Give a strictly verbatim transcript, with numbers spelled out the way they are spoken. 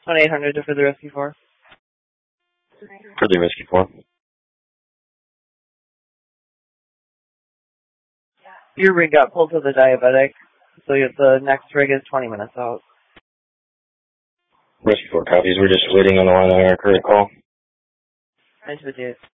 one eight hundred for the Rescue four. For the Rescue four. Your rig got pulled to the diabetic, so the next rig is twenty minutes out. Rescue four copies. We're just waiting on the line on our current call. Nice with you.